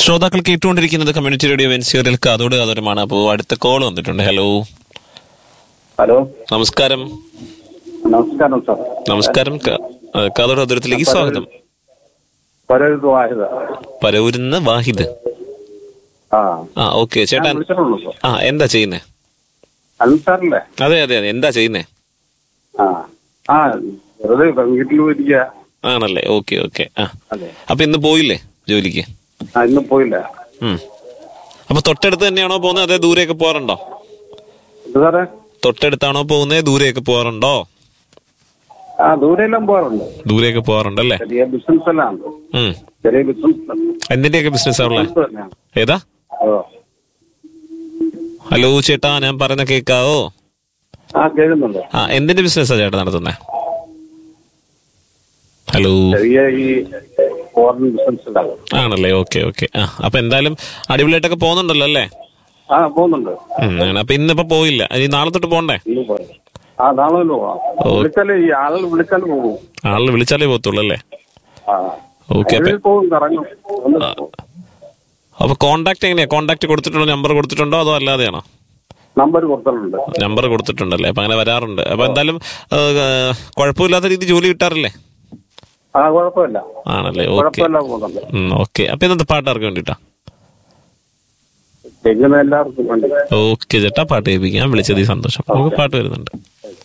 ശ്രോതാക്കൾ കേട്ടുകൊണ്ടിരിക്കുന്നത് community radio വെൻസിയറിൽ കാതോട് കാതോരമാണ്. അപ്പോൾ അടുത്ത കോൾ വന്നിട്ടുണ്ട്. ഹലോ ഹലോ, നമസ്കാരം. നമസ്കാരം സാർ. നമസ്കാരം, കാതോട് കാതോരത്തിലേക്ക് സ്വാഗതം. പരവൂരിന്ന് വാഹിദ്. ഓക്കെ ചേട്ടാ, എന്താ ചെയ്യുന്നേ? അതെ അതെ അതെ, എന്താ ചെയ്യുന്നേ? ആണല്ലേ, ഓക്കെ ഓക്കെ. അപ്പൊ ഇന്ന് പോയില്ലേ ജോലിക്ക്? ഇന്ന് പോയില്ല. അപ്പൊ തൊട്ടടുത്ത് തന്നെയാണോ പോകുന്നത്, അതേ ദൂരെയൊക്കെ പോകാറുണ്ടോ? തൊട്ടടുത്താണോ പോകുന്നത്, ദൂരെയൊക്കെ പോകാറുണ്ടോ? ദൂരെല്ലാം പോകാറുണ്ട്. ദൂരെയൊക്കെ പോകാറുണ്ടല്ലേ? ചെറിയ ബിസിനസ് എല്ലാം. ചെറിയ ബിസിനസ്. എന്തിന്റെയൊക്കെ ബിസിനസ് ആണല്ലേ? ഏതാ? ഹലോ ചേട്ടാ, ഞാൻ പറയുന്ന കേക്കാവോ? കേൾക്കുന്നുണ്ട്. എന്തിന്റെ ബിസിനസ്സാ ചേട്ടാ നടത്തുന്നേ? ഹലോ. ആണല്ലേ, ഓക്കെ ഓക്കെ. അപ്പൊ എന്തായാലും അടിപൊളിയായിട്ടൊക്കെ പോകുന്നുണ്ടല്ലോ അല്ലേ? പോകുന്നുണ്ട്. അപ്പൊ ഇന്നിപ്പോ പോയില്ല, ഇനി നാളെ തൊട്ട് പോണ്ടേ? ആള് വിളിച്ചാലേ പോകത്തുള്ളൂ അല്ലേ? ഓക്കെ. അപ്പൊ കോണ്ടാക്ട് എങ്ങനെയാ? കോണ്ടാക്ട് കൊടുത്തിട്ടുണ്ടോ? നമ്പർ കൊടുത്തിട്ടുണ്ടോ അതോ അല്ലാതെയാണോ? നമ്പർ കൊടുത്തിട്ടുണ്ടല്ലേ? അപ്പൊ അങ്ങനെ വരാറുണ്ട്. അപ്പൊ എന്തായാലും കുഴപ്പമില്ലാത്ത രീതി ജോലി കിട്ടാറില്ലേ? കുഴപ്പമില്ല. ആണല്ലേ, ഓക്കെ ഓക്കെ. അപ്പൊ ഇന്നത്തെ പാട്ട് ആർക്ക് വേണ്ടിട്ടാ? എല്ലാവർക്കും. ഓക്കെ ചേട്ടാ, പാട്ട് കേൾപ്പിക്കാം. വിളിച്ചത് സന്തോഷം. നമുക്ക് പാട്ട് വരുന്നുണ്ട്.